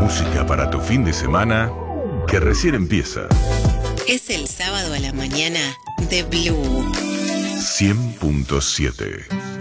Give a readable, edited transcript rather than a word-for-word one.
música para tu fin de semana que recién empieza. Es el sábado a la mañana de Blue 100.7